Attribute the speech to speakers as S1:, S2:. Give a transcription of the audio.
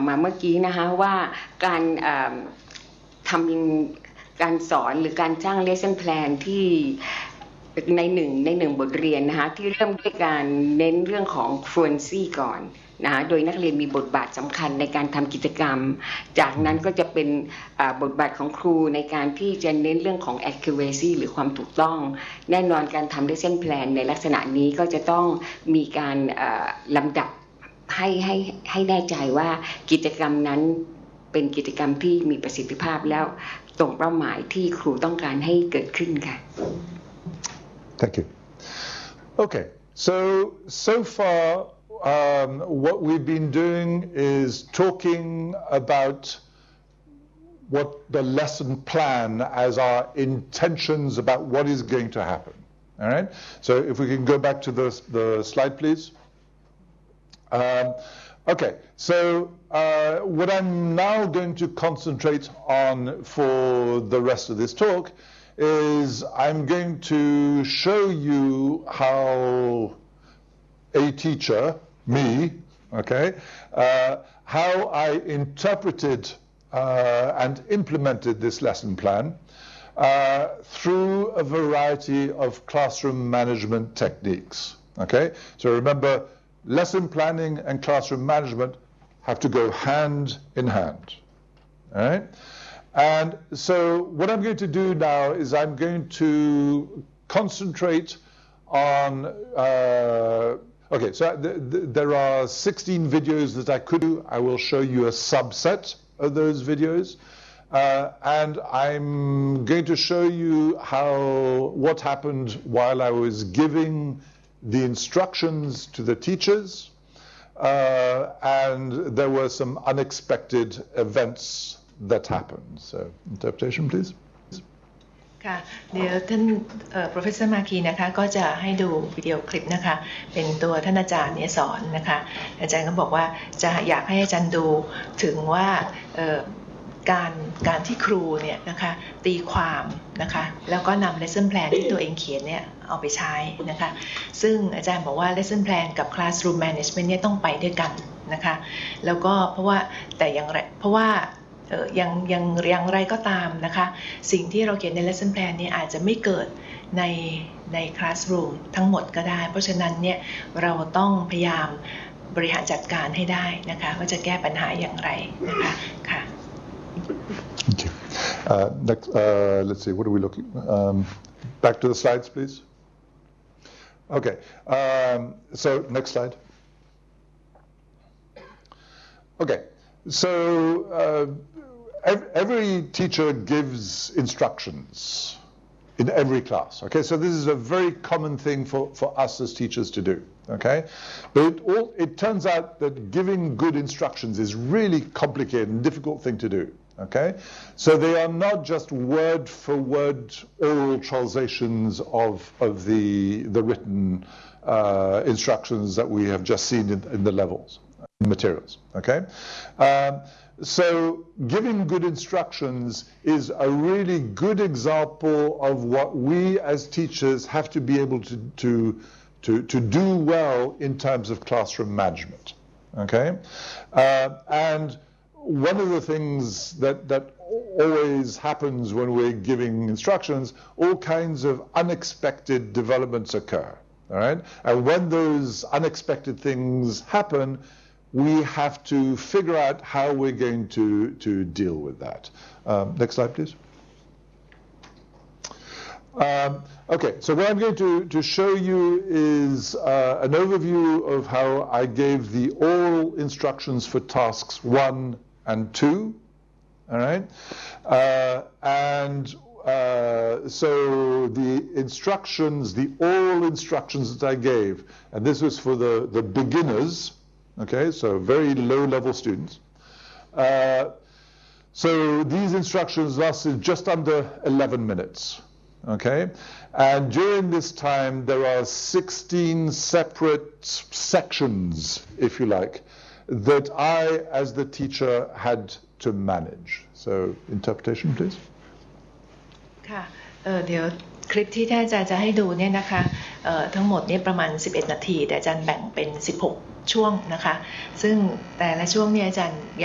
S1: มาเมื่อกี้นะคะว่าการทำการสอนหรือการจ้าง lesson plan ที่ในหนึ่งบทเรียนนะคะที่เริ่มด้วยการเน้นเรื่องของ fluency ก่อนนะคะโดยนักเรียนมีบทบาทสำคัญในการทำกิจกรรมจากนั้นก็จะเป็นบทบาทของครูในการที่จะเน้นเรื่องของ accuracy หรือความถูกต้องแน่นอนการทำ lesson plan ในลักษณะนี้ก็จะต้องมีการลำดับให้แน่ใจว่ากิจกรรมนั้นเป็นกิจกรรมที่มีประสิทธิภาพแล้วตรงเป้าหมายที่ครูต้องการให้เกิดขึ้นค่ะ
S2: Thank you. Okay, so far what we've been doing is talking about what the lesson plan as our intentions about what is going to happen. All right. So if we can go back to the slide, please. Okay. So what I'm now going to concentrate on for the rest of this talk is I'm going to show you how a teacher, me, okay, how I interpreted and implemented this lesson plan through a variety of classroom management techniques, okay? So remember, lesson planning and classroom management have to go hand in hand, all right? And so what I'm going to do now is I'm going to concentrate on, okay, so there are 16 videos that I could do. I will show you a subset of those videos. And I'm going to show you what happened while I was giving the instructions to the teachers. And there were some unexpected events that happened. So, interpretation, please.
S3: ค่ะเดี๋ยวท่านprofessor Maki นะคะก็จะให้ดูวิดีโอคลิปนะคะเป็นตัวท่านอาจารย์เนี่ยสอนนะคะอาจารย์ก็บอกว่าจะอยากให้อาจารย์ดูถึงว่าการที่ครูเนี่ยนะคะตีความนะคะแล้วก็นำ lesson plan ที่ตัวเองเขียนเนี่ยเอาไปใช้นะคะซึ่งอาจารย์บอกว่า lesson plan กับ classroom management เนี่ยต้องไปด้วยกันนะคะแล้วก็เพราะว่าอย่างไรก็ตามนะคะสิ่งที่เราเขียนใน lesson plan นี้อาจจะไม่เกิดใน classroom ทั้งหมดก็ได้เพราะฉะนั้นเนี่ยเราต้องพยายามบริหารจัดการให้ได้นะคะว่าจะแก้ปัญหาอย่างไรนะคะค่ะ
S2: Thank you. Next, let's see, what are we looking? Back to the slides, please. Okay, so next slide. Okay, so every teacher gives instructions in every class. Okay, so this is a very common thing for us as teachers to do. Okay, but it turns out that giving good instructions is really complicated and difficult thing to do. Okay, so they are not just word for word oral translations of the written instructions that we have just seen in the levels materials. Okay, so giving good instructions is a really good example of what we as teachers have to be able to do well in terms of classroom management. Okay, and one of the things that always happens when we're giving instructions, all kinds of unexpected developments occur, all right? And when those unexpected things happen, we have to figure out how we're going to deal with that. Next slide, please. Okay, so what I'm going to show you is an overview of how I gave the oral instructions for tasks 1 and 2, all right? So the instructions, the oral instructions that I gave, and this was for the beginners, okay, so very low-level students. So these instructions lasted just under 11 minutes, okay? And during this time, there are 16 separate sections, if you like, that I, as the teacher, had to manage. So, interpretation, please.
S3: ค่ะเดี๋ยวคลิปที่ท่านอาจารย์จะให้ดูเนี่ยนะคะทั้งหมดเนี่ยประมาณ11นาทีแต่อาจารย์แบ่งเป็น16ช่วงนะคะซึ่งแต่ละช่วงเนี่ยอาจารย์อยาก